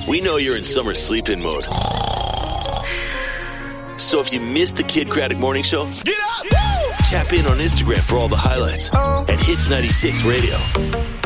We know you're in summer sleep-in mode. So if you missed the Kid Craddock Morning Show, get up! Tap in on Instagram for all the highlights at Hits 96 Radio.